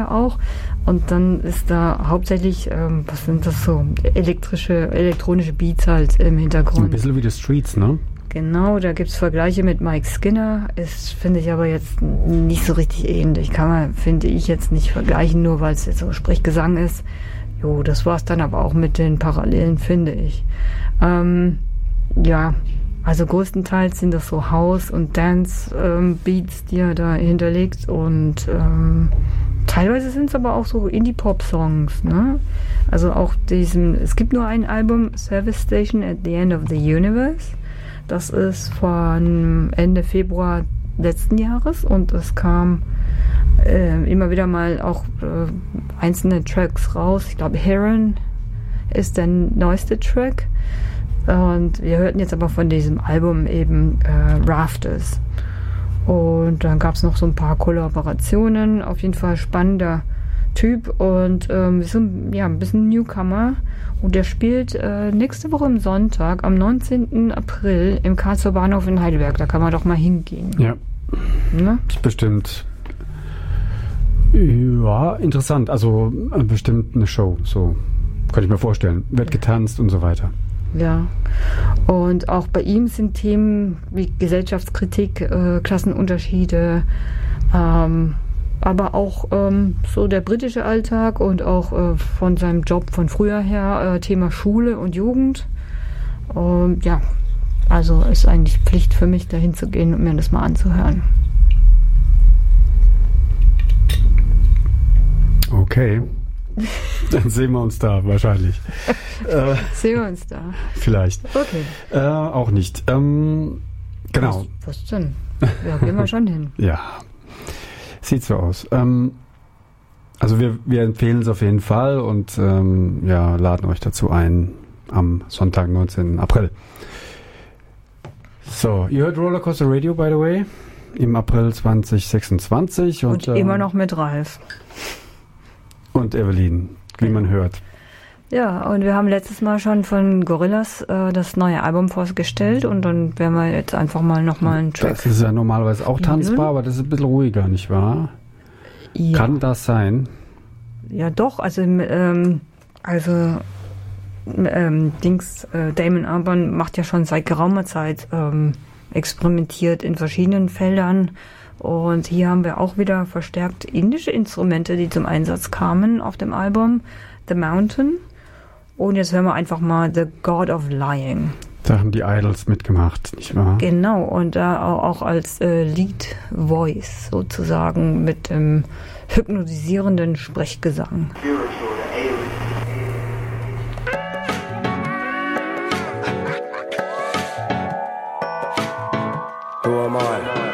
ja auch. Und dann ist da hauptsächlich, was sind das so, elektronische Beats halt im Hintergrund. Ein bisschen wie die Streets, ne? Genau, da gibt es Vergleiche mit Mike Skinner. Ist, finde ich, aber jetzt nicht so richtig ähnlich. Kann man, finde ich, jetzt nicht vergleichen, nur weil es jetzt so Sprechgesang ist. Jo, das war es dann aber auch mit den Parallelen, finde ich. Ja, also größtenteils sind das so House- und Dance-Beats, die er da hinterlegt. Und teilweise sind es aber auch so Indie-Pop-Songs, ne? Also auch es gibt nur ein Album, Service Station at the End of the Universe. Das ist von Ende Februar letzten Jahres und es kam immer wieder mal auch einzelne Tracks raus. Ich glaube, Heron ist der neueste Track. Und wir hörten jetzt aber von diesem Album eben Rafters. Und dann gab es noch so ein paar Kollaborationen. Auf jeden Fall spannender Typ und so ein bisschen Newcomer. Und der spielt nächste Woche am Sonntag, am 19. April im Karlsruher Bahnhof in Heidelberg. Da kann man doch mal hingehen. Ja. Ne? Bestimmt. Ja, interessant. Also bestimmt eine Show. So könnte ich mir vorstellen. Wird getanzt und so weiter. Ja. Und auch bei ihm sind Themen wie Gesellschaftskritik, Klassenunterschiede, aber auch so der britische Alltag und auch von seinem Job von früher her, Thema Schule und Jugend. Ja, also ist eigentlich Pflicht für mich, dahin zu gehen und mir das mal anzuhören. Okay. Dann sehen wir uns da wahrscheinlich. Sehen wir uns da? Vielleicht. Okay. Auch nicht. Genau. Was denn? Ja, gehen wir schon hin. Ja. Sieht so aus. Also wir empfehlen es auf jeden Fall und laden euch dazu ein am Sonntag, 19. April. So, ihr hört Rollercoaster Radio, by the way, im April 2026. Und immer noch mit Ralf. Und Evelyn, wie man hört. Ja, und wir haben letztes Mal schon von Gorillaz das neue Album vorgestellt und dann werden wir jetzt einfach mal nochmal einen Track. Das ist ja normalerweise auch tanzbar, aber das ist ein bisschen ruhiger, nicht wahr? Ja. Kann das sein? Ja, doch. Also Damon Albarn macht ja schon seit geraumer Zeit experimentiert in verschiedenen Feldern. Und hier haben wir auch wieder verstärkt indische Instrumente, die zum Einsatz kamen auf dem Album The Mountain. Und jetzt hören wir einfach mal The God of Lying. Da haben die Idols mitgemacht, nicht wahr? Genau, und da auch als Lead Voice sozusagen mit dem hypnotisierenden Sprechgesang. Who am I?